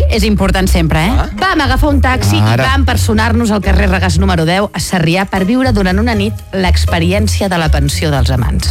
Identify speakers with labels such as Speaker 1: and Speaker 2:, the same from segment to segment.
Speaker 1: és important sempre,
Speaker 2: Vam agafar un taxi i vam personar-nos al carrer Regàs número 10 a Sarrià per viure durant una nit l'experiència de la pensió dels amants.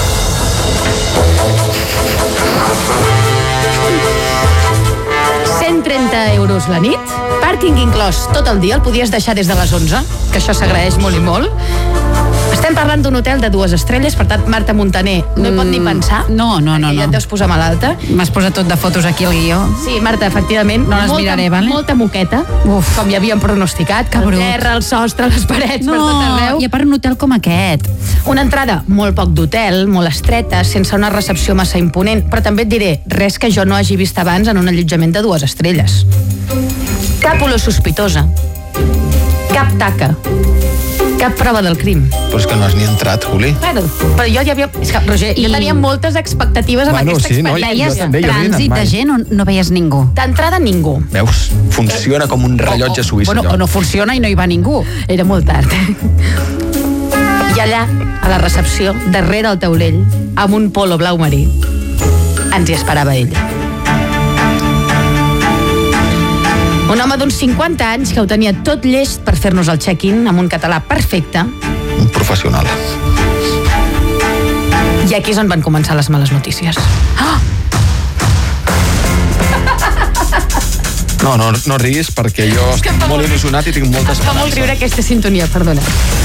Speaker 2: €130 la nit, pàrquing inclòs tot el dia, el podies deixar des de les 11, que això s'agraeix molt i molt. Estem parlant d'un hotel de 2 estrelles, per tant, Marta Montaner no hi pot ni pensar.
Speaker 1: No.
Speaker 2: Ja et deus posar malalta.
Speaker 1: M'has posat tot de fotos aquí al guió.
Speaker 2: Sí, Marta, efectivament.
Speaker 1: No les miraré, vale?
Speaker 2: Molta moqueta, com ja havíem pronosticat, que el terra, el sostre, les parets, per tot arreu.
Speaker 1: I a part un hotel com aquest.
Speaker 2: Una entrada molt poc d'hotel, molt estreta, sense una recepció massa imponent, però també et diré, res que jo no hagi vist abans en un allotjament de 2 estrelles. Cap olor sospitosa, cap taca, cap prova del crim.
Speaker 3: Però és que no has ni entrat, Juli.
Speaker 2: Bueno, però jo ja havia... És que, Roger, jo tenia moltes expectatives amb aquesta experiència.
Speaker 3: jo també,
Speaker 1: Trànsit de gent o no veies ningú?
Speaker 2: D'entrada ningú.
Speaker 3: Veus? Funciona com un rellotge suís.
Speaker 1: Bueno, o no funciona i no hi va ningú.
Speaker 2: Era molt tard. I allà, a la recepció, darrere el taulell, amb un polo blau marí, ens hi esperava ell. Un home d'uns 50 anys que ho tenia tot llest per fer-nos el check-in amb un català perfecte.
Speaker 3: Un professional.
Speaker 2: I aquí és on van començar les males notícies.
Speaker 3: No riguis perquè jo estic molt il·lusionat i tinc moltes
Speaker 2: Fa molt riure aquesta sintonia, perdona.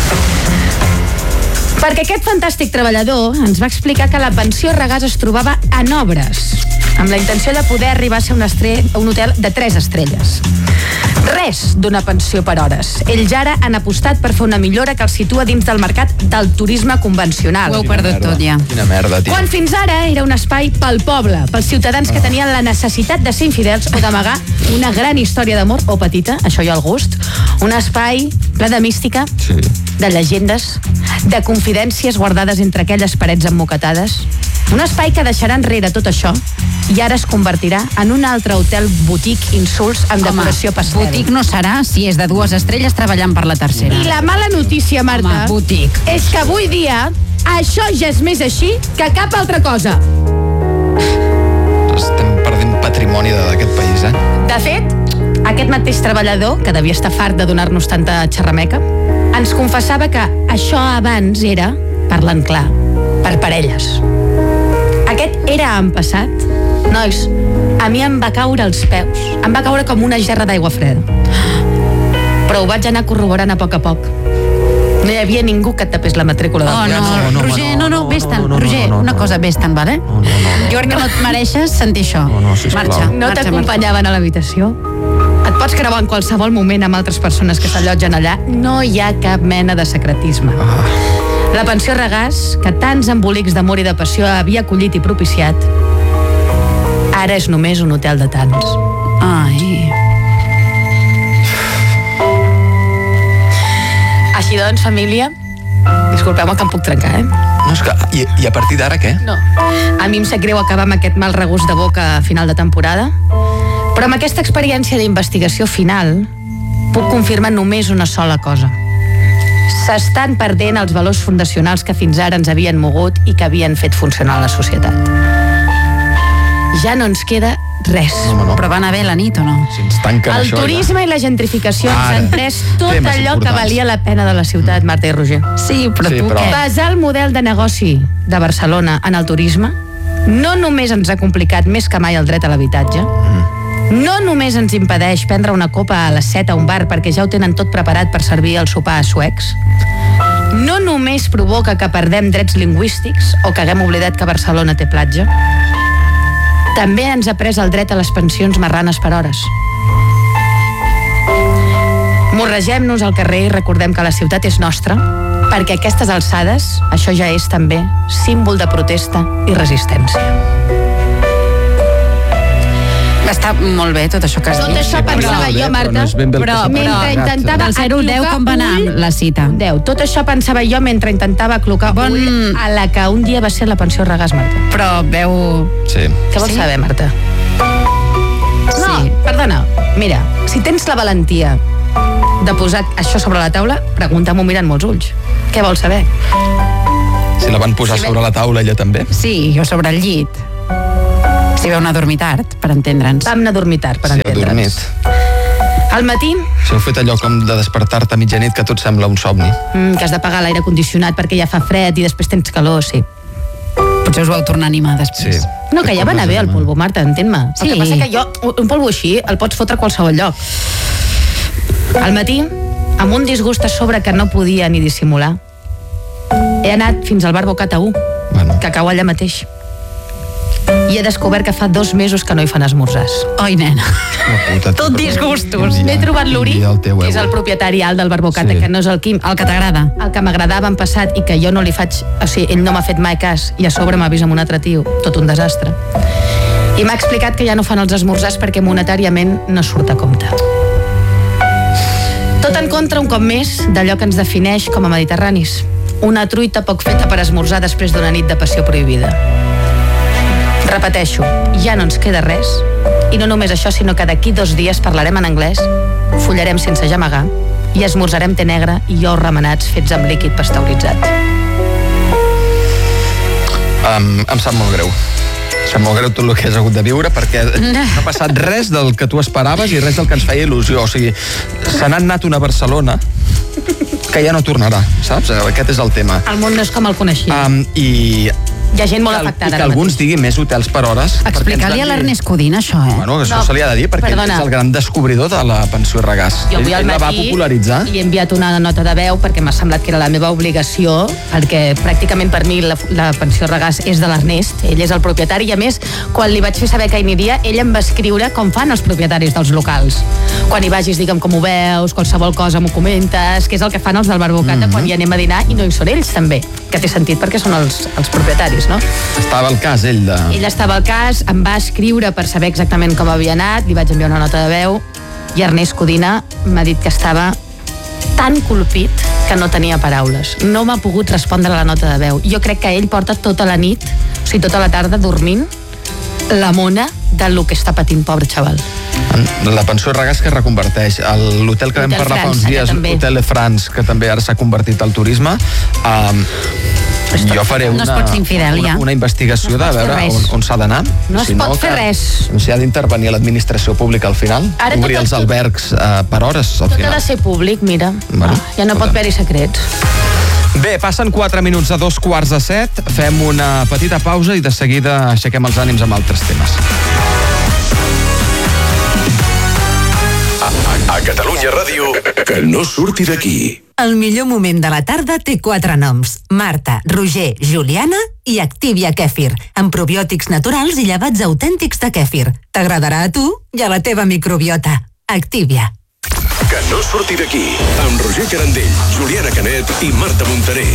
Speaker 2: Perquè aquest fantàstic treballador ens va explicar que la pensió Regàs es trobava en obres, amb la intenció de poder arribar a ser un hotel de 3 estrelles. Res d'una pensió per hores. Ells ara han apostat per fer una millora que els situa dins del mercat del turisme convencional.
Speaker 1: Ho heu perdut tot, ja.
Speaker 3: Quina merda, tio.
Speaker 2: Quan fins ara era un espai pel poble, pels ciutadans que tenien la necessitat de ser infidels o d'amagar una gran història d'amor, o petita, això jo al gust, un espai ple de mística, de llegendes, de confidències guardades entre aquelles parets emmoquetades, un espai que deixarà enrere tot això i ara es convertirà en un altre hotel boutique insults amb decoració pastel.
Speaker 1: Boutique no serà si és de 2 estrelles treballant per la tercera.
Speaker 2: I la mala notícia, Marta, és que avui dia això ja és més així que cap altra cosa.
Speaker 3: Estem perdent patrimoni d'aquest país,
Speaker 2: De fet, aquest mateix treballador, que devia estar fart de donar-nos tanta xerrameca, ens confessava que això abans era, parlant clar, per parelles. Aquest era en passat. Nois, a mi em va caure als peus. Em va caure com una gerra d'aigua freda. Però ho vaig anar corroborant a poc. No hi havia ningú que et tapés la matrícula del
Speaker 1: no, Roger, no, vés-te'n. Roger, una cosa, vés-te'n, vale? Jo crec que no et mereixes sentir això. Marxa.
Speaker 2: No t'acompanyaven a l'habitació? Et pots creuar en qualsevol moment amb altres persones que s'allotgen allà. No hi ha cap mena de secretisme. La pensió Regàs, que tants embolics d'amor i de passió havia acollit i propiciat, ara és només un hotel de tants.
Speaker 1: Ai.
Speaker 2: Així doncs, família, disculpeu-me que em puc trencar,
Speaker 3: No, és que... I a partir d'ara, què?
Speaker 2: No. A mi em sap greu acabar amb aquest mal regust de boca a final de temporada, però amb aquesta experiència d'investigació final puc confirmar només una sola cosa. S'estan perdent els valors fundacionals que fins ara ens havien mogut i que havien fet funcionar la societat. Ja no ens queda res.
Speaker 1: Però va anar bé la nit o no?
Speaker 3: Si ens tanquen
Speaker 2: El
Speaker 3: això,
Speaker 2: turisme i la gentrificació ens han pres tot
Speaker 3: temes
Speaker 2: allò que
Speaker 3: importants.
Speaker 2: valia la pena de la ciutat, Marta i Roger.
Speaker 1: Sí, però tu què?
Speaker 2: Basar el model de negoci de Barcelona en el turisme no només ens ha complicat més que mai el dret a l'habitatge, no només ens impedeix prendre una copa a les 7 a un bar perquè ja ho tenen tot preparat per servir el sopar a suecs, no només provoca que perdem drets lingüístics o que haguem oblidat que Barcelona té platja, també ens ha pres el dret a les pensions marranes per hores. Morregem-nos al carrer i recordem que la ciutat és nostra, perquè a aquestes alçades això ja és també símbol de protesta i resistència.
Speaker 1: Està molt bé tot això que has dit.
Speaker 2: Tot això pensava jo, Marta, però mentre intentava
Speaker 1: del 0 al 10 com va anar la cita?
Speaker 2: 10. Tot això pensava jo mentre intentava clocar ull a la que un dia va ser la pensió Regàs, Marta.
Speaker 1: Però veu...
Speaker 3: Sí.
Speaker 2: Què vols saber, Marta? No, perdona. Mira, si tens la valentia de posar això sobre la taula, pregunta-m'ho mirant molts ulls. Què vols saber?
Speaker 3: Si la van posar sobre la taula, ella també?
Speaker 1: Sí, jo sobre el llit. Si vau anar a dormir tard, per entendre'ns.
Speaker 2: Vam anar a dormir tard, per entendre'ns. Al matí...
Speaker 3: Si heu fet allò com de despertar-te a mitjanit, que tot sembla un somni.
Speaker 2: Que has d'apagar l'aire condicionat perquè ja fa fred i després tens calor, sí.
Speaker 1: Potser us vau tornar a animar després.
Speaker 3: Sí.
Speaker 2: No, que ja va anar bé el polvo, Marta, entén-me.
Speaker 1: Sí.
Speaker 2: El que passa que jo, un polvo així, el pots fotre a qualsevol lloc. Al matí, amb un disgust a sobre que no podia ni dissimular, he anat fins al bar Bocat a 1, que cau allà mateix. I he descobert que fa 2 mesos que no hi fan esmorzars.
Speaker 1: Oi, nena.
Speaker 2: Tot disgustos. M'he trobat l'Uri, que és el propietari alt del bar Bocat, que no és el Quim.
Speaker 1: El que t'agrada.
Speaker 2: El que m'agradava en passat i que jo no li faig... O sigui, ell no m'ha fet mai cas i a sobre m'ha vist amb un altre tio. Tot un desastre. I m'ha explicat que ja no fan els esmorzars perquè monetàriament no surt a compte. Tot en contra, un cop més, d'allò que ens defineix com a mediterranis. Una truita poc feta per esmorzar després d'una nit de passió prohibida. Repeteixo, ja no ens queda res, i no només això, sinó que d'aquí 2 dies parlarem en anglès, follarem sense gemegar i esmorzarem té negre i ous remenats fets amb líquid pasteuritzat.
Speaker 3: Em sap molt greu. Em sap molt greu tot el que has hagut de viure perquè no ha passat res del que tu esperaves i res del que ens feia il·lusió. O sigui, se n'ha anat una Barcelona que ja no tornarà, saps? Aquest és el tema.
Speaker 2: El món no és com el coneixia. Hi ha gent molt afectada.
Speaker 3: I que alguns diguin més hotels per hores.
Speaker 1: Explicar-li a l'Ernest Codina això,
Speaker 3: Bueno, això se li ha de dir, perquè ell és el gran descobridor de la pensió i regàs.
Speaker 2: Jo avui al
Speaker 3: matí la va popularitzar.
Speaker 2: Li he enviat una nota de veu perquè m'ha semblat que era la meva obligació, perquè pràcticament per mi la pensió i regàs és de l'Ernest, ell és el propietari, i a més, quan li vaig fer saber que hi aniria, ell em va escriure com fan els propietaris dels locals. Quan hi vagis, digue'm com ho veus, qualsevol cosa m'ho comentes, que és el que fan els del Bar Bocata quan hi anem a dinar, i no hi són ells també, que té sentit perquè són els propietaris, no?
Speaker 3: Estava al cas, ell de...
Speaker 2: Ell estava al cas, em va escriure per saber exactament com havia anat, li vaig enviar una nota de veu, i Ernest Codina m'ha dit que estava tan colpit que no tenia paraules. No m'ha pogut respondre a la nota de veu. Jo crec que ell porta tota la nit, o sigui, tota la tarda dormint, la mona del que està patint, pobre xaval.
Speaker 3: La pensió i regàs que es reconverteix. L'hotel que vam parlar fa uns dies, l'Hotel de France, que també ara s'ha convertit al turisme, jo faré una investigació de veure on s'ha d'anar.
Speaker 2: No es pot fer res.
Speaker 3: Si ha d'intervenir l'administració pública al final, obrir els albergs per hores al final.
Speaker 2: Tot ha de ser públic, mira. Ja no pot haver-hi secrets.
Speaker 3: Bé, passen 4 minuts a 6:45, fem una petita pausa i de seguida aixequem els ànims amb altres temes.
Speaker 4: A Catalunya Ràdio, que no surti d'aquí.
Speaker 5: El millor moment de la tarda té 4 noms: Marta, Roger, Juliana i Activia Kèfir, amb probiòtics naturals i llevats autèntics de kèfir. T'agradarà a tu i a la teva microbiota. Activia.
Speaker 4: Que no surti d'aquí, amb Roger Carandell, Juliana Canet i Marta Montaner.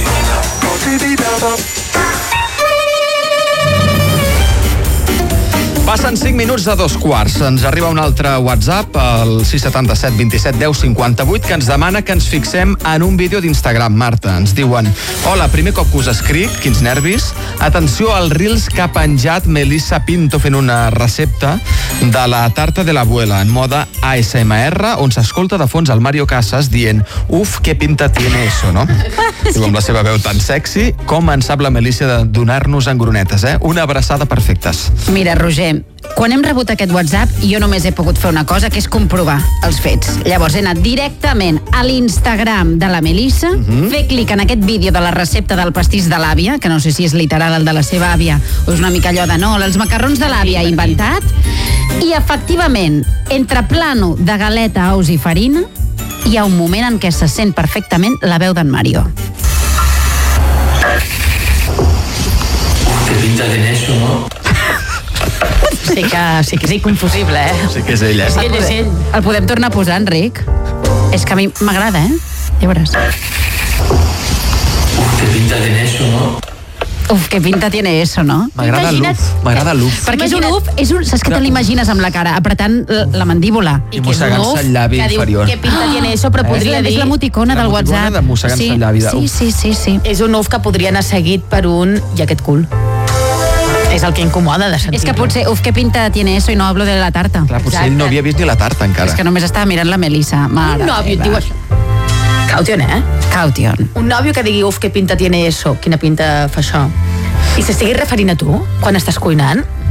Speaker 3: Passen 5 minuts de 2:15. Ens arriba un altre WhatsApp, el 677 27 10 58, que ens demana que ens fixem en un vídeo d'Instagram, Marta. Ens diuen: hola, primer cop que us escric, quins nervis. Atenció al Reels que ha penjat Melissa Pinto fent una recepta de la tarta de l'abuela en mode ASMR, on s'escolta de fons el Mario Casas dient: uf, que pinta tiene eso, no? Diu amb la seva veu tan sexy, com en sap la Melissa de donar-nos engronetes, Una abraçada perfectes.
Speaker 1: Mira, Roger, quan hem rebut aquest WhatsApp, jo només he pogut fer una cosa, que és comprovar els fets. Llavors he anat directament a l'Instagram de la Melissa, fer clic en aquest vídeo de la recepta del pastís de l'àvia, que no sé si és literal el de la seva àvia, o és una mica allò de no, els macarrons de l'àvia inventat, i efectivament, entre plano de galeta, ous i farina, hi ha un moment en què se sent perfectament la veu d'en Mario.
Speaker 6: Que pinta tiene eso, ¿no?
Speaker 2: Sí que és inconfusible,
Speaker 3: Sí que és ell,
Speaker 2: Ell és ell.
Speaker 1: El podem tornar a posar, Enric? És que a mi m'agrada, Ja veuràs.
Speaker 6: Que pinta tiene eso, ¿no?
Speaker 1: Uf, que pinta tiene eso, no?
Speaker 3: M'agrada l'uf.
Speaker 1: Perquè és un uf, saps que te l'imagines amb la cara, apretant la mandíbula.
Speaker 3: I mossegant-se el llavi inferior.
Speaker 2: Que pinta tiene eso, però podria dir...
Speaker 1: És l'emoticona del WhatsApp.
Speaker 3: De mossegant-se el llavi.
Speaker 1: Sí.
Speaker 2: És un uf que podria anar seguit per un i aquest cul. És el que incomoda de sentir.
Speaker 1: És que potser, uf, que pinta tiene eso i no hablo de la tarta.
Speaker 3: Clar, potser ell no havia vist ni la tarta encara.
Speaker 1: És que només estava mirant la Melissa.
Speaker 2: Un nòvio et diu això. Caution,
Speaker 1: Caution.
Speaker 2: Un nòvio que digui, uf, que pinta tiene eso, quina pinta fa això, i s'estigui referint a tu quan estàs cuinant.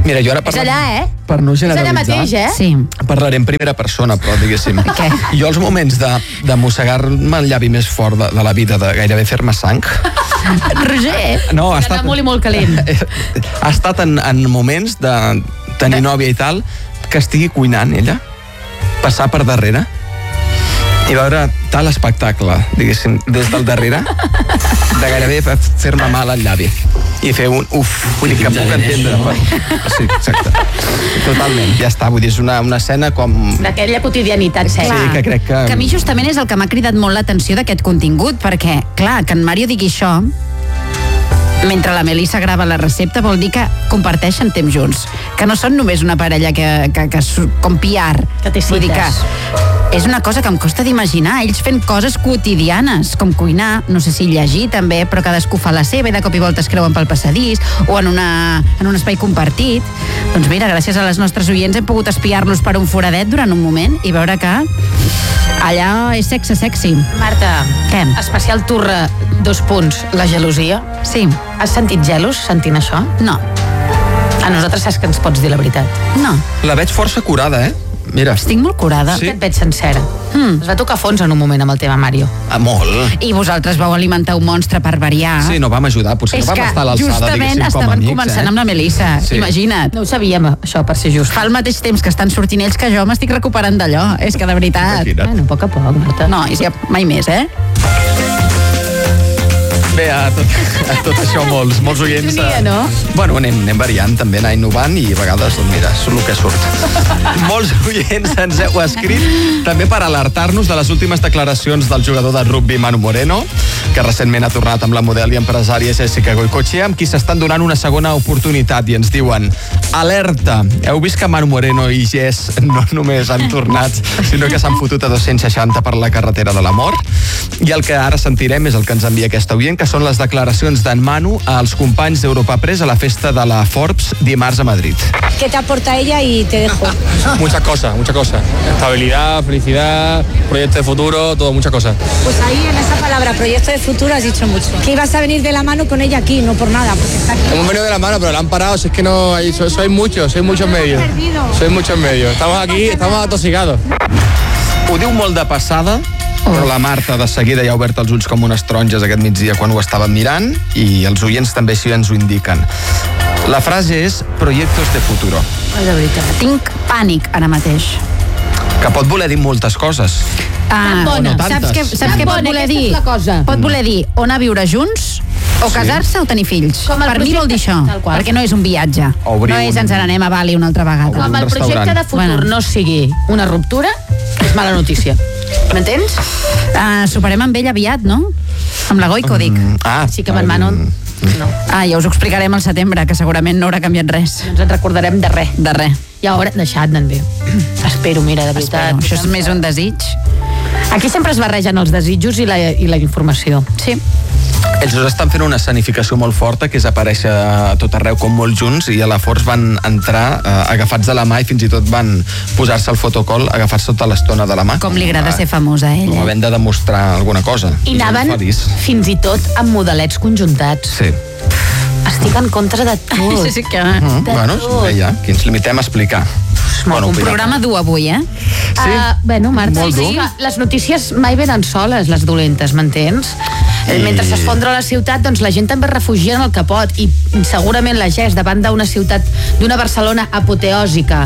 Speaker 3: Mira, jo ara
Speaker 2: És allà,
Speaker 3: per no
Speaker 2: És allà
Speaker 3: generalitzar,
Speaker 2: mateix,
Speaker 1: Sí.
Speaker 3: parlaré en primera persona, però diguéssim.
Speaker 1: Què?
Speaker 3: Jo els moments de mossegar-me el llavi més fort de la vida, de gairebé fer-me sang,
Speaker 2: Roger,
Speaker 3: no, ha
Speaker 2: que
Speaker 3: estat...
Speaker 2: està molt i molt calent.
Speaker 3: ha estat en moments de tenir nòvia i tal, que estigui cuinant ella, passar per darrere i veure tal espectacle, diguéssim, des del darrere, de gairebé fer-me mal al llavi i fer un uf, vull dir que puc entendre. Sí, exacte. Totalment, ja està, vull dir, és una escena com...
Speaker 2: D'aquella quotidianitat,
Speaker 3: Sí, que crec que...
Speaker 1: Que a mi justament és el que m'ha cridat molt l'atenció d'aquest contingut, perquè, clar, que en Mario digui això mentre la Melissa grava la recepta vol dir que comparteixen temps junts, que no són només una parella que com PR,
Speaker 2: Que té
Speaker 1: vull dir que
Speaker 2: cites.
Speaker 1: és una cosa que em costa d'imaginar, ells fent coses quotidianes, com cuinar, no sé si llegir també, però cadascú fa la seva i de cop i volta es creuen pel passadís o en un espai compartit. Doncs mira, gràcies a les nostres oients hem pogut espiar-los per un foradet durant un moment i veure que allà és sexe sexy.
Speaker 2: Marta,
Speaker 1: Què?
Speaker 2: especial turra, 2 punts, la gelosia.
Speaker 1: Sí,
Speaker 2: Has sentit gelos sentint això?
Speaker 1: no,
Speaker 2: A nosaltres saps que ens pots dir la veritat.
Speaker 1: no,
Speaker 3: La veig força curada, Mira.
Speaker 1: estic molt curada.
Speaker 3: Sí.
Speaker 2: Que et veig sencera. Es va tocar fons en un moment amb el tema Mario.
Speaker 3: Molt.
Speaker 1: I vosaltres vau alimentar un monstre per variar.
Speaker 3: Sí, no vam ajudar, potser
Speaker 1: És
Speaker 3: no vam
Speaker 1: que
Speaker 3: estar a l'alçada,
Speaker 1: justament
Speaker 3: diguéssim, com a
Speaker 1: estaven
Speaker 3: amics,
Speaker 1: començant amb la Melissa,
Speaker 3: Sí.
Speaker 1: imagina't.
Speaker 2: No ho sabíem, això, per ser just.
Speaker 1: Fa el mateix temps que estan sortint ells que jo m'estic recuperant d'allò. És que de veritat...
Speaker 3: Imagina't.
Speaker 2: Bueno, a poc a poc, Marta.
Speaker 1: No, és ja mai més,
Speaker 3: Bé, a tot això molts oients...
Speaker 2: Sintonia, no?
Speaker 3: Bueno, anem variant, també anar innovant i a vegades, doncs mira, surt el que surt. Molts oients ens heu escrit també per alertar-nos de les últimes declaracions del jugador de rugby Manu Moreno, que recentment ha tornat amb la model i empresària Jessica Goicoechea, amb qui s'estan donant una segona oportunitat i ens diuen: alerta, heu vist que Manu Moreno i Jess no només han tornat, sinó que s'han fotut a 260 per la carretera de la mort? I el que ara sentirem és el que ens envia aquesta oient, que són les declaracions d'en Manu als companys d'Europa Press a la festa de la Forbes dimarts a Madrid.
Speaker 7: ¿Qué te aporta ella y te dejo?
Speaker 8: Muchas cosas. Estabilidad, felicidad, proyecto de futuro, todo, muchas cosas.
Speaker 7: Pues ahí en esa palabra, proyecto de futuro, has dicho mucho. Que ibas a venir de la mano con ella aquí, no por nada, porque está aquí.
Speaker 8: Hemos venido de la mano, pero la han parado, si es que no hay, sois muchos medios. Sois muchos medios. Estamos aquí, estamos atosigados.
Speaker 3: Ho diu molt de passada, però la Marta de seguida ja ha obert els ulls com unes taronges aquest migdia quan ho estàvem mirant i els oients també així ens ho indiquen. La frase és proyectos de futuro,
Speaker 2: De veritat.
Speaker 1: Tinc pànic ara mateix.
Speaker 3: que pot voler dir moltes coses.
Speaker 1: Ah,
Speaker 2: bona.
Speaker 1: saps què
Speaker 2: Tan
Speaker 1: pot
Speaker 2: bona,
Speaker 1: voler
Speaker 2: aquesta
Speaker 1: dir?
Speaker 2: és la cosa.
Speaker 1: Pot voler dir o anar a viure junts, o casar-se o tenir fills.
Speaker 2: Com el
Speaker 1: Per mi
Speaker 2: projecte-
Speaker 1: vol dir això,
Speaker 2: tal qual.
Speaker 1: perquè no és un viatge.
Speaker 3: Obrir
Speaker 1: no és
Speaker 3: un-
Speaker 1: ens n'anem a Bali una altra vegada.
Speaker 2: Com el projecte
Speaker 3: restaurant.
Speaker 2: de futur
Speaker 1: Bueno.
Speaker 2: no sigui una ruptura, és mala notícia. M'entens?
Speaker 1: Soparem amb ell aviat, no? Amb la Goico, dic.
Speaker 2: Sí que amb en Manu... No,
Speaker 1: Ja us ho explicarem al setembre, que segurament no haurà canviat res.
Speaker 2: no ens en recordarem de res.
Speaker 1: De res.
Speaker 2: I ara, deixat-me'n bé. Espero, mira, de veritat.
Speaker 1: Espero. Això és més un desig.
Speaker 2: Aquí sempre es barregen els desitjos i la informació.
Speaker 1: Sí.
Speaker 3: Ells estan fent una escenificació molt forta, que és aparèixer a tot arreu com molt junts, i a la Force van entrar agafats de la mà i fins i tot van posar-se al fotocall agafats tota l'estona de la mà.
Speaker 1: Com li agrada ser famosa a ell.
Speaker 3: Com havent de demostrar alguna cosa.
Speaker 2: I anaven
Speaker 3: Feliç.
Speaker 2: fins i tot amb modelets conjuntats.
Speaker 3: Sí.
Speaker 2: Estic en contra de tot.
Speaker 1: Sí, sí que...
Speaker 2: De
Speaker 3: Bueno,
Speaker 2: tot.
Speaker 3: bé, ja, aquí ens limitem a explicar.
Speaker 1: Un programa dur avui,
Speaker 3: Sí.
Speaker 2: Bueno, Marta,
Speaker 3: Molt dur.
Speaker 2: les notícies mai venen soles, les dolentes, m'entens? Mentre s'esfondra la ciutat, doncs la gent també es refugia en el que pot, i segurament la Jess, davant d'una ciutat, d'una Barcelona apoteòsica,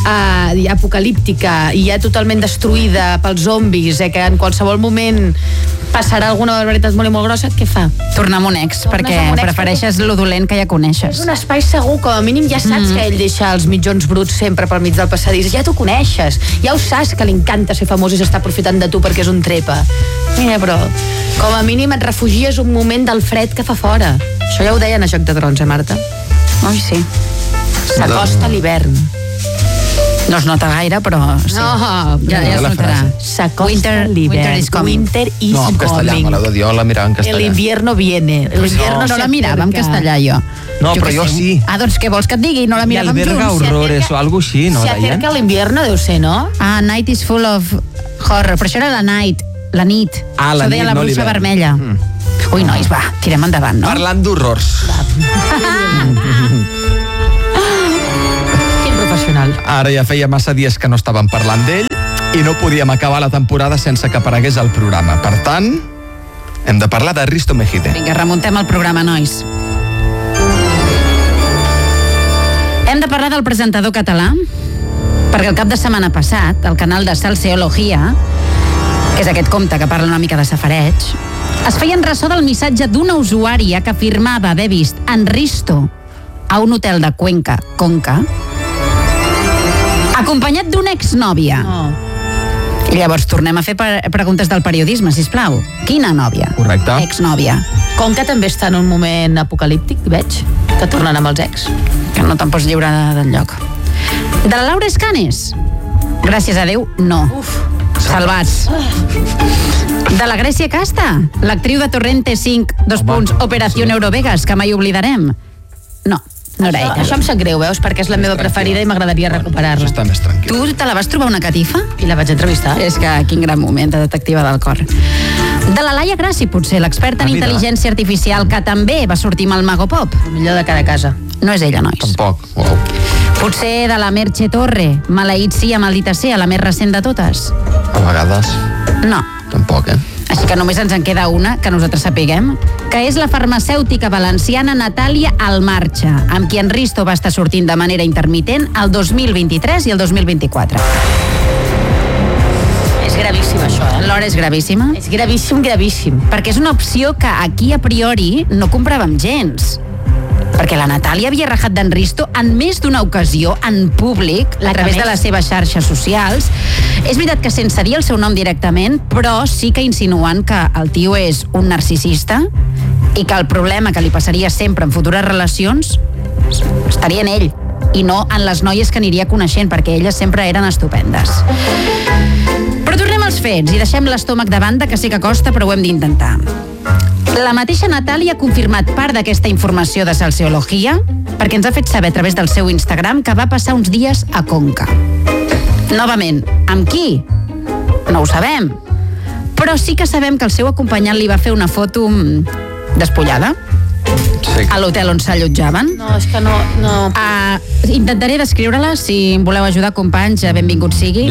Speaker 2: i apocalíptica, i ja totalment destruïda pels zombis, que en qualsevol moment passarà alguna barbaritat molt i molt grossa, què fa?
Speaker 1: Tornar amb un ex,
Speaker 2: Tornes
Speaker 1: perquè
Speaker 2: amb un ex,
Speaker 1: prefereixes lo dolent que ja
Speaker 2: És
Speaker 1: coneixes.
Speaker 2: un espai segur, com a mínim ja saps que ell deixa els mitjons bruts sempre pel mig del passadís, ja t'ho coneixes, ja ho saps que li encanta ser famós i s'està aprofitant de tu perquè és un trepa. Mira, però com a mínim et refugies un moment del fred que fa fora. Això ja ho deien a Joc de Trons, Marta?
Speaker 1: Ui, sí.
Speaker 2: S'acosta l'hivern.
Speaker 1: No es nota gaire, però sí.
Speaker 2: No,
Speaker 1: Ja es
Speaker 3: la
Speaker 1: notarà.
Speaker 2: s'acosta l'hivern.
Speaker 1: Winter is coming.
Speaker 2: Winter is
Speaker 3: No, en castellà,
Speaker 2: coming.
Speaker 3: me la jo la mirava en
Speaker 2: El
Speaker 3: castellà.
Speaker 2: invierno viene. El invierno
Speaker 1: No
Speaker 2: se
Speaker 1: la mirava en
Speaker 2: acerca.
Speaker 1: castellà, jo.
Speaker 3: No, però
Speaker 1: què
Speaker 3: jo
Speaker 1: sé.
Speaker 3: sí.
Speaker 1: Ah, doncs què vols que et digui? No la
Speaker 3: I
Speaker 1: miràvem
Speaker 3: alberga
Speaker 1: junts.
Speaker 3: horrores o algo així, no?
Speaker 2: Se acerca l'invierno, deu ser, no?
Speaker 1: Ah, Night is full of horror. Però això era la night, la nit.
Speaker 3: Ah, la
Speaker 1: Això deia
Speaker 3: nit,
Speaker 1: la
Speaker 3: no
Speaker 1: bruixa
Speaker 3: l'hivern.
Speaker 1: vermella. Ui, nois, va, tirem endavant, no?
Speaker 3: Parlant d'horrors. Ara ja feia massa dies que no estàvem parlant d'ell i no podíem acabar la temporada sense que aparegués al programa. Per tant, hem de parlar de Risto Mejide.
Speaker 1: Vinga, remuntem el programa, nois. Hem de parlar del presentador català, perquè el cap de setmana passat, el canal de Salseologia, que és aquest compte que parla una mica de safareig, es feien ressò del missatge d'una usuària que afirmava haver vist en Risto a un hotel de Cuenca, Conca, acompanyat d'una exnòvia. I llavors tornem a fer preguntes del periodisme, sisplau. Quina nòvia?
Speaker 3: Correcte.
Speaker 1: Exnòvia.
Speaker 2: Conca també està en un moment apocalíptic, veig, que tornen amb els ex.
Speaker 1: Que no te'n pots lliurar del lloc. De la Laura Escanes? Gràcies a Déu, no. Salvats. De la Grècia Casta? L'actriu de Torrente 5, Operación Eurovegas, que mai oblidarem? No, no era ella.
Speaker 2: Això em sap greu, veus, perquè és la meva preferida i m'agradaria recuperar-la.
Speaker 3: Està més tranquil.
Speaker 1: Tu te la vas trobar una catifa?
Speaker 2: I la vaig entrevistar.
Speaker 1: És que quin gran moment de detectiva del cor. De la Laia Grassi, potser, l'experta en intel·ligència artificial, que també va sortir amb el Mago Pop.
Speaker 2: El millor de cada casa.
Speaker 1: No és ella, nois.
Speaker 3: Tampoc. Wow.
Speaker 1: Potser de la Merche Torre, maleït sia, maldita sea, la més recent de totes.
Speaker 3: A vegades.
Speaker 1: No.
Speaker 3: Tampoc,
Speaker 1: Així que només ens en queda una, que nosaltres sapiguem, que és la farmacèutica valenciana Natàlia Almarcha, amb qui en Risto va estar sortint de manera intermitent el 2023 i el 2024.
Speaker 2: És gravíssim, això,
Speaker 1: L'hora és gravíssima.
Speaker 2: És gravíssim, gravíssim.
Speaker 1: Perquè és una opció que aquí a priori no compràvem gens. Perquè la Natàlia havia rajat d'en Risto en més d'una ocasió, en públic, a través de les seves xarxes socials. És veritat que sense dir el seu nom directament, però sí que insinuant que el tio és un narcisista i que el problema que li passaria sempre en futures relacions estaria en ell i no en les noies que aniria coneixent, perquè elles sempre eren estupendes. Però tornem als fets i deixem l'estómac de banda, que sé que costa, però ho hem d'intentar. La mateixa Natàlia ha confirmat part d'aquesta informació de Salseologia perquè ens ha fet saber a través del seu Instagram que va passar uns dies a Conca. Novament, amb qui? No ho sabem. Però sí que sabem que el seu acompanyant li va fer una foto despullada a l'hotel on s'allotjaven.
Speaker 2: No, és que no...
Speaker 1: Intentaré descriure-la, si em voleu ajudar, companys, benvingut sigui.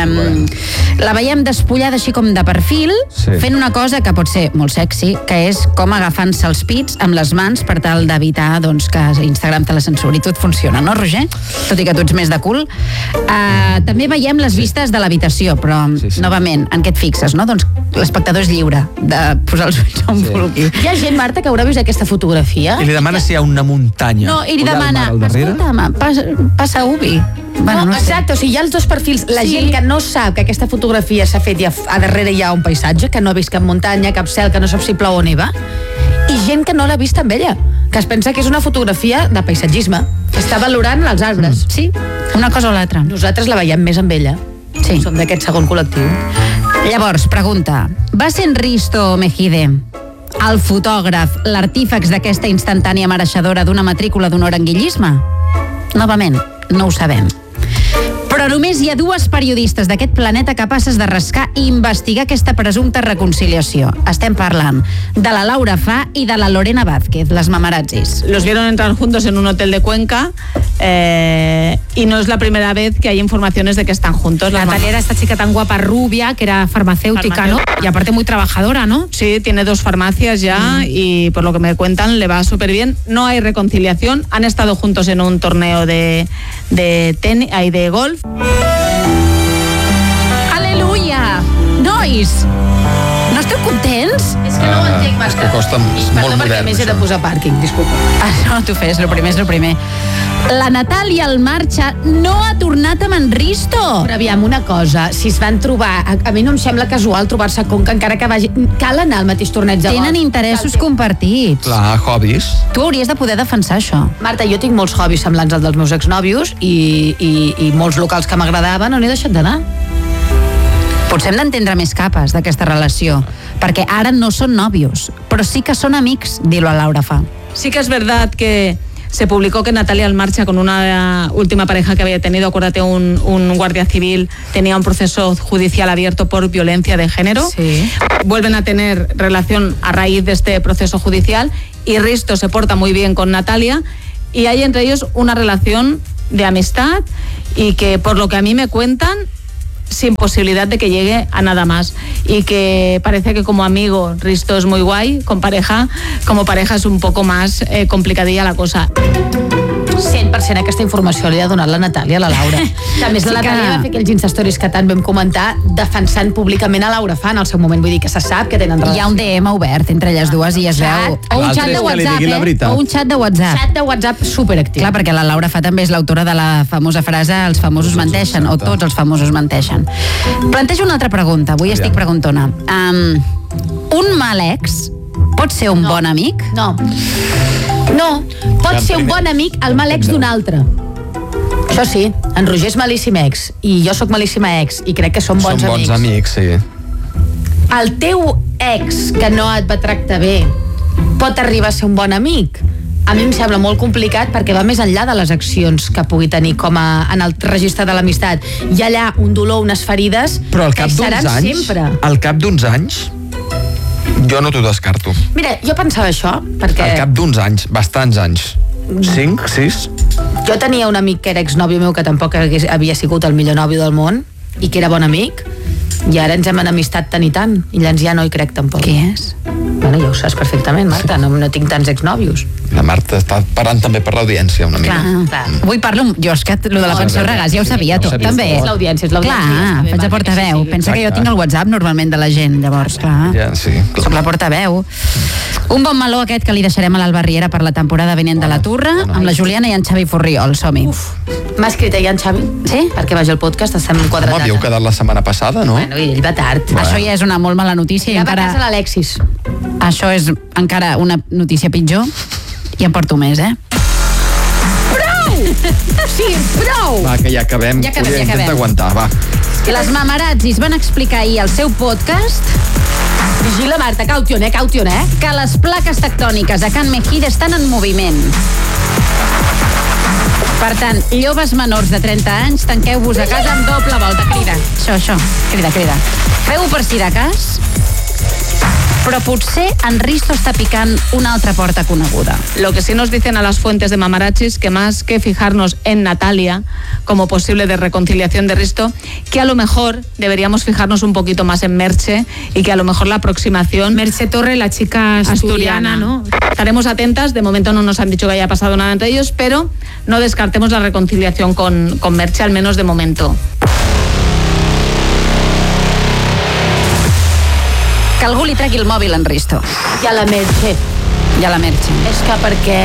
Speaker 1: La veiem despullada així com de perfil, fent una cosa que pot ser molt sexy, que és com agafant-se els pits amb les mans per tal d'evitar que Instagram te la censuri. Tot funciona, no, Roger? Tot i que tu ets més de cul. També veiem les vistes de l'habitació, però, novament, en què et fixes, no? Doncs l'espectador és lliure de posar els ulls on vulgui.
Speaker 2: Hi ha gent, Marta, que haurà vist aquesta fotografia.
Speaker 3: I li demana si hi ha una muntanya.
Speaker 1: No, i li demana, escolta'm, passa ubi.
Speaker 2: Bueno, no, exacte, o sigui, hi ha els dos perfils. La gent que no sap que aquesta fotografia s'ha fet i a darrere hi ha un paisatge, que no ha vist cap muntanya, cap cel, que no sap si plou o neva, i gent que no l'ha vist amb ella, que es pensa que és una fotografia de paisatgisme, que està valorant els arbres.
Speaker 1: Sí, una cosa o l'altra.
Speaker 2: Nosaltres la veiem més amb ella.
Speaker 1: Sí.
Speaker 2: Som d'aquest segon col·lectiu.
Speaker 1: Llavors, pregunta, va ser en Risto Mejide el fotògraf, l'artífex d'aquesta instantània mereixedora d'una matrícula d'honor en guillisme? Novament, no ho sabem. Però només hi ha dues periodistes d'aquest planeta capaces de rascar i investigar aquesta presumpta reconciliació. Estem parlant de la Laura Fa i de la Lorena Vázquez, les mamarazzis.
Speaker 9: Los vieron entrar juntos en un hotel de Cuenca y no es la primera vez que hay informaciones de que están juntos.
Speaker 10: Natalia era esta chica tan guapa, rubia, que era farmacéutica, ¿no? Y aparte muy trabajadora, ¿no?
Speaker 9: Sí, tiene 2 farmacias ya y por lo que me cuentan le va súper bien. No hay reconciliación. Han estado juntos en un torneo de tenis, de golf.
Speaker 1: Aleluia! Nois, no esteu contents?
Speaker 2: És que no ho entenc, Marta.
Speaker 3: És que costa molt
Speaker 2: Perdó, perquè
Speaker 3: modern,
Speaker 2: més he de posar pàrquing, disculpa.
Speaker 1: No, tu fes, lo primer és lo primer. La Natàlia Almarcha no ha tornat amb en Risto.
Speaker 2: Però aviam, una cosa, si es van trobar, a mi no em sembla casual trobar-se a Conca, encara que vagi... Cal anar al mateix torneig de golf.
Speaker 1: Tenen interessos compartits.
Speaker 3: Clar, hobbies.
Speaker 1: Tu hauries de poder defensar això.
Speaker 2: Marta, jo tinc molts hobbies semblants als dels meus exnòvios i molts locals que m'agradaven on he deixat d'anar.
Speaker 1: Potser hem d'entendre més capes d'aquesta relació, perquè ara no són nòvios, però sí que són amics, dir-lo a Laura Fa.
Speaker 9: Sí que es verdad que se publicó que Natàlia Almarcha, con una última pareja que había tenido, acuérdate, un guardia civil, tenía un proceso judicial abierto por violencia de género.
Speaker 2: Sí.
Speaker 9: Vuelven a tener relación a raíz de este proceso judicial y Risto se porta muy bien con Natàlia y hay entre ellos una relación de amistad y que por lo que a mí me cuentan, sin posibilidad de que llegue a nada más, y que parece que como amigo Risto es muy guay, como pareja es un poco más complicadilla la cosa.
Speaker 2: 100% aquesta informació li ha donat la Natàlia a la Laura. A més, la Natàlia va fer aquells Instastories que tant vam comentar defensant públicament a Laura Fa en el seu moment. Vull dir que se sap que tenen relació.
Speaker 1: Hi ha un DM obert entre elles dues i es veu...
Speaker 10: O un xat de WhatsApp,
Speaker 1: O un xat de WhatsApp.
Speaker 2: Xat de WhatsApp superactiu.
Speaker 1: Clar, perquè la Laura Fa també és l'autora de la famosa frase els famosos menteixen, o tots els famosos menteixen. Plantejo una altra pregunta, avui estic preguntona. Un mal ex pot ser un bon amic?
Speaker 2: No, pot ser un bon amic el mal ex d'un altre. Això sí, en Roger és malíssim ex i jo sóc malíssima ex i crec que som bons amics.
Speaker 3: Som bons amics, sí.
Speaker 2: El teu ex que no et va tractar bé pot arribar a ser un bon amic? A mi em sembla molt complicat perquè va més enllà de les accions que pugui tenir com en el registre de l'amistat. Hi ha allà un dolor, unes ferides
Speaker 3: però
Speaker 2: que hi seran sempre.
Speaker 3: Al cap d'uns anys, jo no t'ho descarto.
Speaker 2: Mira, jo pensava això perquè...
Speaker 3: Al cap d'uns anys, bastants anys. 5, 6?
Speaker 2: Jo tenia un amic que era exnòvio meu que tampoc havia sigut el millor nòvio del món i que era bon amic i ara ens hem enemistat tant i tant i llavors ja no hi crec tampoc.
Speaker 1: Qui és?
Speaker 2: Bueno, ja ho saps perfectament, Marta, no tinc tants exnòvios.
Speaker 3: La Marta està parlant també per l'audiència una mica.
Speaker 1: Clar. Avui parlo, jo és que lo de la pensió regàs ja ho sabia tot, també.
Speaker 2: És l'audiència.
Speaker 1: Clar, faig de portaveu. Pensa que jo tinc el WhatsApp normalment de la gent, llavors, clar.
Speaker 3: Ja, sí.
Speaker 1: Soc la portaveu. Un bon meló aquest que li deixarem a l'Alba Riera per la temporada vinent de la Turra, amb la Juliana i en Xavi Forriol. Som-hi.
Speaker 2: M'ha escrit ahir en Xavi?
Speaker 1: Sí?
Speaker 2: Perquè vagi al podcast, estem quadrats.
Speaker 3: Home, havíeu quedat la setmana passada, no?
Speaker 2: Bueno, i ell va tard.
Speaker 1: Això ja és una molt mala notícia.
Speaker 2: Ja va a casa l'Alexis.
Speaker 1: Això és encara una notícia pitjor. I em porto més,
Speaker 2: Prou! Sí, prou!
Speaker 3: Va, que ja acabem.
Speaker 1: Ja acabem.
Speaker 3: Intenta aguantar, va.
Speaker 1: Les mamarazzis van explicar ahir al seu podcast...
Speaker 2: Vigila, Marta, caution,
Speaker 1: que les plaques tectòniques a Can Mejid estan en moviment. Per tant, lloves menors de 30 anys, tanqueu-vos a casa amb doble volta. Crida. Això. Crida. Feu-ho per si de cas. Però potser en Risto està picant una altra porta coneguda.
Speaker 9: Lo que sí nos dicen a las fuentes de Mamarachis, que más que fijarnos en Natalia como posible de reconciliación de Risto, que a lo mejor deberíamos fijarnos un poquito más en Merche y que a lo mejor la aproximación...
Speaker 10: Merche Torre, la chica asturiana, ¿no?
Speaker 9: Estaremos atentas, de momento no nos han dicho que haya pasado nada entre ellos, pero no descartemos la reconciliación con Merche, al menos de momento.
Speaker 1: Que algú li tregui el mòbil en Risto.
Speaker 2: I a la Merche. És que perquè...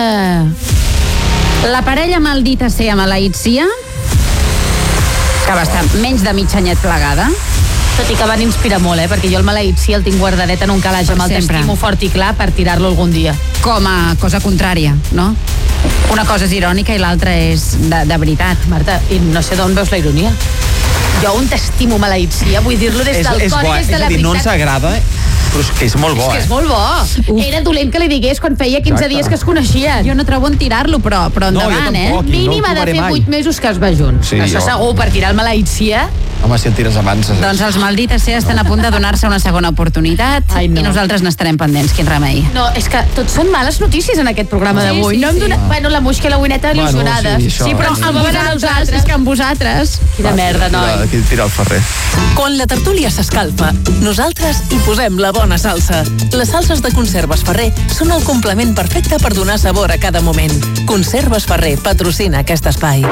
Speaker 1: La parella maldita sea maleïtsia, que va estar menys de mig anyet plegada.
Speaker 2: Tot i que van inspirar molt, perquè jo el maleïtsia el tinc guardadet en un calaix amb el t'estimo fort i clar per tirar-lo algun dia.
Speaker 1: Com a cosa contrària, no? Una cosa és irònica i l'altra és de veritat.
Speaker 2: Marta, i no sé d'on veus la ironia. Jo un t'estimo maleïtsia, vull dir-lo des del cor i des de la veritat.
Speaker 3: No ens agrada, però és que és molt bo,
Speaker 2: És que és molt bo. Era dolent que li digués quan feia 15 dies que es coneixien.
Speaker 1: Jo no trobo en tirar-lo, però endavant,
Speaker 2: Mínim ha de fer 8 mesos que es va junts. Això segur, per tirar el maleïtsia.
Speaker 3: Home, si el tires abans...
Speaker 1: Doncs els maldites ser estan a punt de donar-se una segona oportunitat i nosaltres n'estarem pendents, quin remei.
Speaker 2: No, és que tot són males notícies en aquest programa d'avui. No hem donat... Bueno, la Muix i la Uineta il·lusionades.
Speaker 3: Sí,
Speaker 1: però amb vosaltres, és que amb vosaltres...
Speaker 2: Quina merda, noi.
Speaker 3: Tira el ferrer.
Speaker 11: Quan la tertúlia s'escalfa, nosaltres hi posem la bona salsa. Les salses de Conserves Ferrer són el complement perfecte per donar sabor a cada moment. Conserves Ferrer patrocina aquest espai.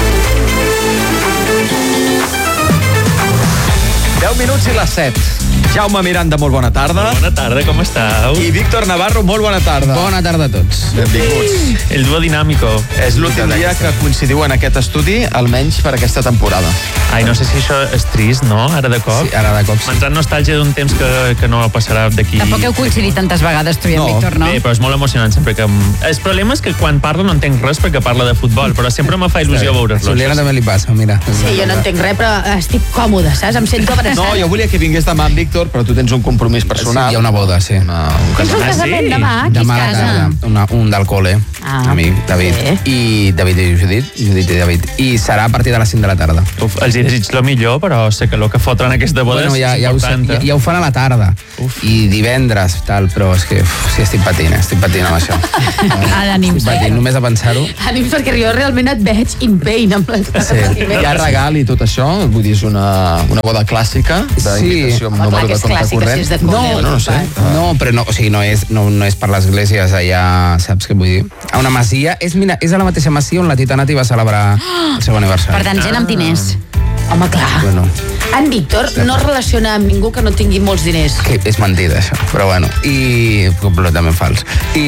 Speaker 3: 10 minuts i les 7. Jaume Miranda, molt bona tarda.
Speaker 12: Bona tarda, com esteu?
Speaker 3: I Víctor Navarro, molt bona tarda.
Speaker 13: Bona tarda a tots.
Speaker 3: Benvinguts.
Speaker 12: El duo dinàmico.
Speaker 3: És l'últim dia que coincidiu en aquest estudi, almenys per aquesta temporada.
Speaker 12: Ai, no sé si això és trist, no? Ara de cop.
Speaker 3: Sí, ara de cop sí.
Speaker 12: M'ha entrat nostàlgia d'un temps que no passarà d'aquí.
Speaker 1: Tampoc heu coincidit tantes vegades, tu i en Víctor, no?
Speaker 12: Bé, però és molt emocionant sempre que... El problema és que quan parla no entenc res perquè parla de futbol, però sempre me fa il·lusió veure's-los.
Speaker 13: A Juliana també li passa, mira.
Speaker 2: Sí, jo no entenc res, però estic còmode, saps? Em sento abraçada.
Speaker 3: No, jo volia que vingués demà amb Víctor Víctor, però tu tens un compromís personal.
Speaker 13: Sí, hi ha una boda, sí.
Speaker 2: Quin és el casament demà? Qui es
Speaker 13: Demà a la
Speaker 2: casa?
Speaker 13: tarda, un del col·le, amic, David. I David i Judit i David. I serà a partir de les 5 de la tarda.
Speaker 12: Uf, els hi desig lo millor, però sé que el que fotran aquesta boda és important.
Speaker 13: Ja ho fan a la tarda. I divendres, tal, però és que sí, estic patint amb això.
Speaker 2: Ànims.
Speaker 13: Estic patint, només a pensar-ho.
Speaker 2: Ànims, perquè jo realment et veig in pain amb les
Speaker 3: Hi ha regal i tot això, vull dir, és una boda clàssica d'invitació amb número de compte corrent.
Speaker 13: No sé. No, però no, o sigui, no és per l'església, és allà, saps què vull dir? A una masia, és a la mateixa masia on la Titanati va celebrar el seu aniversari.
Speaker 1: Per tant, gent amb diners.
Speaker 2: Home, clar.
Speaker 13: Bueno.
Speaker 2: En Víctor no es relaciona amb ningú que no tingui molts diners.
Speaker 13: Que és mentida, això, però bueno. I completament fals.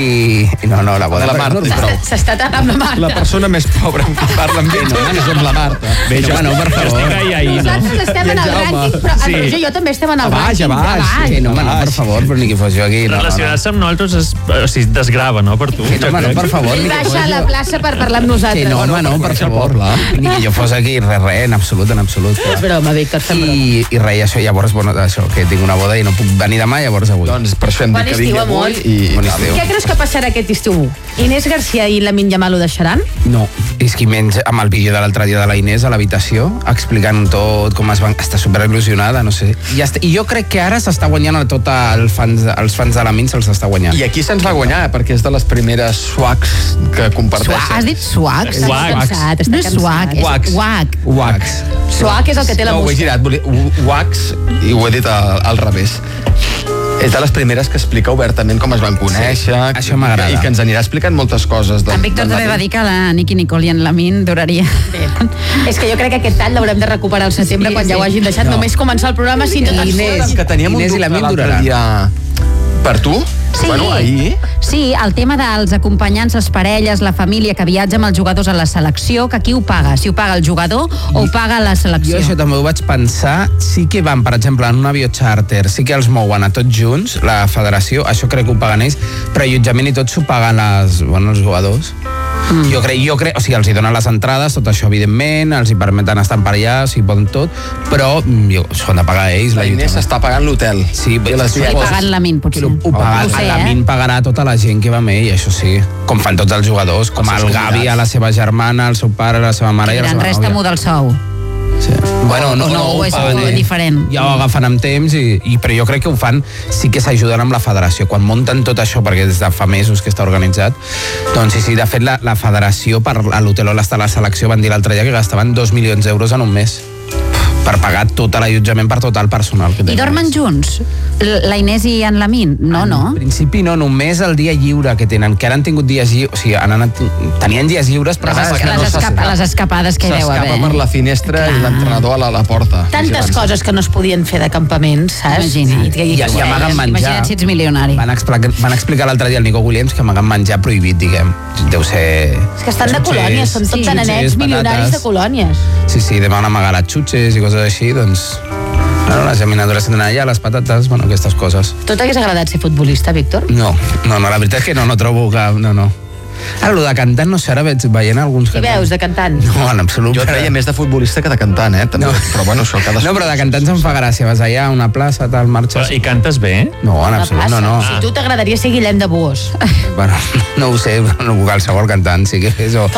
Speaker 13: I no, la boda...
Speaker 3: La Marta, i prou.
Speaker 2: S'està tant amb la Marta.
Speaker 3: La persona més pobra amb qui parla amb ell és amb la Marta.
Speaker 13: Bé, jo, no, per favor.
Speaker 2: Nosaltres estem en el rànquing, però en Roger i jo també estem en el rànquing.
Speaker 13: A baix. Sí, no, per favor, però ni que fos jo aquí.
Speaker 12: Relacionar-se amb nosaltres es desgrava, no, per tu?
Speaker 13: No, per favor.
Speaker 2: Ell baixa a la plaça per parlar amb nosaltres.
Speaker 13: Que no, home, no, per favor. Ni que jo fos aquí, res, en absolut.
Speaker 2: És broma, Víctor, fem broma.
Speaker 13: I res, això, llavors, bueno, això, que tinc una boda i no puc venir demà, llavors avui.
Speaker 3: Doncs per això hem dit que vingui avui
Speaker 13: Bon estiu.
Speaker 2: Què creus que passarà aquest estiu? Inés García i Lamine Yamal ho deixaran?
Speaker 13: No, és que menys amb el vídeo de l'altre dia de la Inés a l'habitació, explicant tot, com es van... Està superil·lusionada, no sé. I jo crec que ara s'està guanyant a tot els fans de Lamine, se'ls està guanyant.
Speaker 3: I aquí se'ns va guanyar, perquè és de les primeres swags que comparteixen.
Speaker 1: Has dit swag?
Speaker 2: Està
Speaker 1: No és swag, és wag.
Speaker 3: Wax.
Speaker 2: Swag és el que té la
Speaker 3: música. No, ho he girat, wax, i ho he dit al revés. És de les primeres que explica obertament com es van conèixer.
Speaker 13: Sí, això m'agrada.
Speaker 3: I que ens anirà explicant moltes coses.
Speaker 1: En Víctor també va dir que la Nicky Nicole i en Lamine duraria.
Speaker 2: És que jo crec que aquest tall l'haurem de recuperar al setembre quan ja ho hagin deixat. Només començar el programa si tot
Speaker 13: Inés,
Speaker 3: que teníem
Speaker 13: Inés
Speaker 3: un
Speaker 13: i Lamine
Speaker 3: l'altre dia per tu?
Speaker 1: Sí.
Speaker 3: Bueno, ahir...
Speaker 1: Sí, el tema dels acompanyants, les parelles, la família que viatja amb els jugadors a la selecció, que qui ho paga? Si ho paga el jugador o ho paga la selecció?
Speaker 13: Jo això també ho vaig pensar. Sí que van, per exemple, en un avió charter, sí que els mouen a tots junts, la federació, això crec que ho paguen ells, però allotjament i tot s'ho paguen els jugadors. Jo crec, o sigui, els hi donen les entrades, tot això, evidentment, els hi permeten estar per allà, o sigui, poden tot, però s'ho han de pagar ells.
Speaker 3: La Inés està pagant l'hotel.
Speaker 13: Sí,
Speaker 1: i pagant Lamine, potser.
Speaker 13: Lamine pagarà tota la gent que va amb ell, això sí. Com fan tots els jugadors, com el Gavi a la seva germana, al seu pare, a la seva mare i a la seva nòvia.
Speaker 1: Resta-m'ho del sou.
Speaker 13: Sí. Bueno, no
Speaker 1: ho és diferent.
Speaker 13: Ja ho agafen amb temps, però jo crec que ho fan, sí que s'ajuden amb la federació. Quan munten tot això, perquè des de fa mesos que està organitzat, doncs sí, de fet la federació per a l'hotel on està la selecció van dir l'altre dia que gastaven 2 milions d'euros en un mes per pagar tot l'allotjament per tot el personal que tenen.
Speaker 1: I dormen junts? La Inés i en Lamine? No.
Speaker 13: En principi no, només el dia lliure que tenen, que ara han tingut dies lliures, o sigui, tenien dies lliures, però
Speaker 1: les escapades que hi deu haver.
Speaker 3: S'escapa per la finestra i l'entrenador a la porta.
Speaker 2: Tantes coses que no es podien fer de campament, saps?
Speaker 1: Imagina't.
Speaker 13: I amaguen menjar.
Speaker 1: Imagina't si ets milionari.
Speaker 13: Van explicar l'altre dia al Nico Williams que amaguen menjar prohibit, diguem. Deu ser...
Speaker 2: És que estan de colònies, són tots nenets milionaris de colònies.
Speaker 13: Sí, demà van amagar les xutxes i coses així, doncs... les geminadures tenen allà, les patates, bueno, aquestes coses.
Speaker 2: Tu t'hagués agradat ser futbolista, Víctor?
Speaker 13: No, la veritat és que no trobo cap... No. Ara, el de cantant, no sé, ara veig veient alguns cantants.
Speaker 2: Què veus, de cantant?
Speaker 13: No, en absolut.
Speaker 3: Jo treia més de futbolista que de cantant, també. No. Però bueno, això cadascú...
Speaker 13: No, però de cantants em fa gràcia. Vas allà a una plaça, tal, marxes...
Speaker 12: I cantes bé?
Speaker 13: No, en absolut, no.
Speaker 2: Si tu t'agradaria ser Guillem de Buós.
Speaker 13: Bueno, no ho sé, no qualsevol cantant, sí que és... O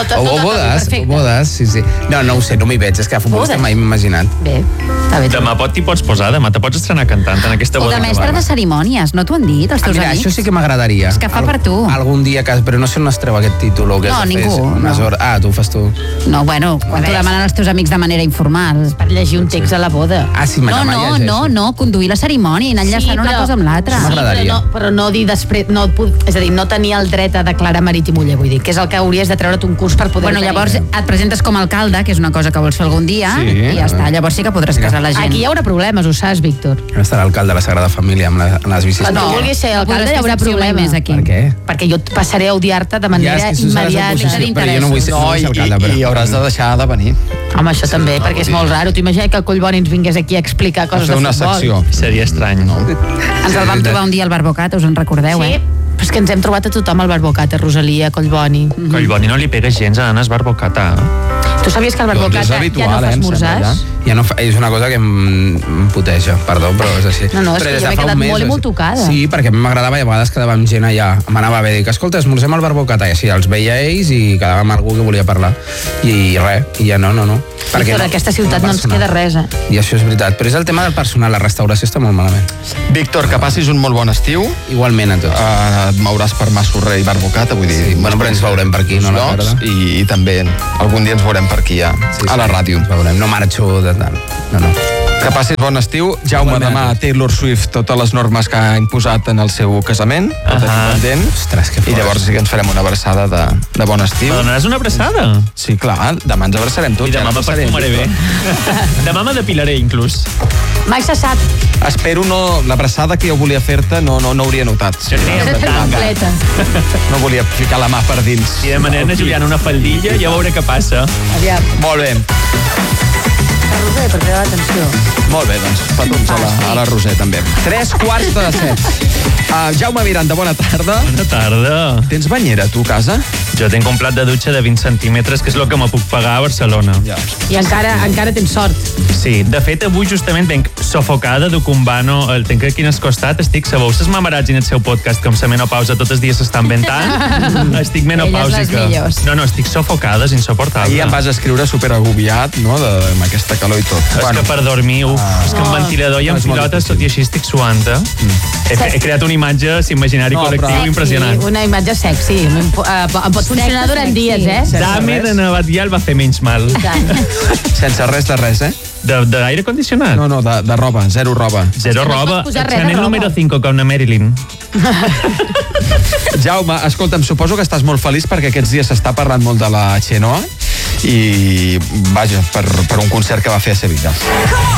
Speaker 13: bodes, sí. No ho sé, no m'hi veig, és que a futbolista mai m'he imaginat.
Speaker 2: Bé, està bé.
Speaker 12: Demà t'hi pots posar, demà te pots estrenar cantant en aquesta boda.
Speaker 1: O de mestre de cerimònies, no t'ho han dit, els teus amics?
Speaker 13: Mira, això sí que m'agradaria.
Speaker 1: És que fa per tu.
Speaker 13: Algun dia, però no sé on es treu aquest títol o què.
Speaker 1: No, ningú.
Speaker 13: Tu ho fas tu.
Speaker 1: No, bueno, quan t'ho demanen els teus amics de manera informal.
Speaker 2: Per llegir un text a la boda.
Speaker 13: Sí,
Speaker 1: no, conduir la cerimònia i anar enllaçant una cosa amb l'altra.
Speaker 2: Però no dir després, és a dir, no tenir el dret a declarar marit i muller, vull dir, que és el que hauries de treure't un curs per poder...
Speaker 1: Bueno, llavors et presentes com a alcalde, que és una cosa que vols fer algun dia, i ja està, llavors sí que podràs casar la gent.
Speaker 2: Aquí hi haurà problemes, ho saps, Víctor?
Speaker 13: Estarà l'alcalde de la Sagrada Família amb les bicis.
Speaker 2: Quan tu vulguis ser alcalde hi haurà problemes
Speaker 1: aquí.
Speaker 13: Per què?
Speaker 2: Perquè jo passaré a odiar-te de manera immediata.
Speaker 13: Però jo no vull ser alcalde.
Speaker 3: I hauràs de deixar de venir.
Speaker 2: Home, això també, perquè és molt raro. T'ho imagina que el Collboni ens vingués aquí a explicar coses de futbol.
Speaker 3: Fer una secció.
Speaker 12: Seria estrany.
Speaker 1: Ens el vam trobar un dia al Barbocat, us en recordeu,
Speaker 2: Sí, Però és que ens hem trobat a tothom al Barbocata, Rosalia, Collboni.
Speaker 12: Collboni no li pega gens a Anna Barbocata.
Speaker 2: Tu sabies que al Barbocata ja no fa esmorzars?
Speaker 13: Ja no fa, és una cosa que em puteja, perdó, però és així.
Speaker 2: No, és que jo m'he quedat molt i molt tocada.
Speaker 13: Sí, perquè a mi m'agradava i a vegades quedava amb gent allà. M'anava bé, dic, escolta, esmorzem al Barbocata, i així els veia ells i quedava amb algú que volia parlar. I res, i ja no.
Speaker 2: Perquè en aquesta ciutat no ens queda res,
Speaker 13: I això és veritat, però és el tema del personal, la restauració està molt malament.
Speaker 3: Víctor, que passis un molt bon estiu.
Speaker 13: Igualment a tots.
Speaker 3: Et mouràs per Massorrer i Barbocata, vull dir...
Speaker 13: Sí, bueno, però ens veurem per aquí, no la tarda.
Speaker 3: I també algun dia ens veurem per aquí a la ràdio.
Speaker 13: Ens veurem, no marxo de tal. No.
Speaker 3: Que passis bon estiu. Jaume, demà Taylor Swift, totes les normes que ha imposat en el seu casament, el tenim pendent.
Speaker 13: Ostres, que fort.
Speaker 3: I llavors sí que ens farem una abraçada de bon estiu.
Speaker 12: Me donaràs una abraçada?
Speaker 3: Sí, clar, demà ens abraçarem tots.
Speaker 12: I demà me perfumaré bé. Demà me depilaré, inclús.
Speaker 2: Mai cessat.
Speaker 3: Espero l'abraçada que jo volia fer-te no hauria notat.
Speaker 2: Completa.
Speaker 3: No volia ficar la mà per dins.
Speaker 12: I demanem a Juliana una faldilla i a veure què passa.
Speaker 2: Aviam.
Speaker 3: Molt bé.
Speaker 2: Roser, per cridar l'atenció.
Speaker 3: Molt bé, doncs petons a la Roser també. 3:45. Jaume Miranda, bona tarda.
Speaker 12: Bona tarda.
Speaker 3: Tens banyera, tu, a casa?
Speaker 12: Jo tinc un plat de dutxa de 20 centímetres, que és el que me puc pagar a Barcelona.
Speaker 3: Ja.
Speaker 2: I encara tens sort.
Speaker 12: Sí, de fet, avui justament venc sofocada de Cumbano, el tenc aquí al costat, estic, sabeu, ses mamarats en el seu podcast, com sa menopausa tots els dies s'estan inventant, estic menopàusica. No, estic sofocada, és insoportable.
Speaker 3: Ahir em vas escriure superagobiat, no?, amb aquesta calor i tot.
Speaker 12: És que per dormir, és que amb ventilador i amb pilotes, tot i així estic suant. He creat una imatge imaginari col·lectiu impressionant.
Speaker 2: Una imatge sexy. Em pot funcionar durant dies,
Speaker 12: Dame de Navatial va fer menys mal.
Speaker 3: Sense res de res,
Speaker 12: D'aire condicionat?
Speaker 3: No, de roba, zero roba.
Speaker 12: Zero roba, Chanel número 5, com a Marilyn.
Speaker 3: Jaume, escolta'm, suposo que estàs molt feliç perquè aquests dies s'està parlant molt de la Xenoa i, vaja, per un concert que va fer a Sevilla.